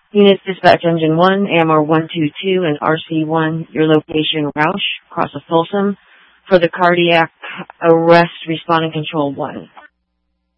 Units dispatch engine 1, AMR 122 and RC1, your location Roush, across of Folsom. For the cardiac arrest, responding control 1.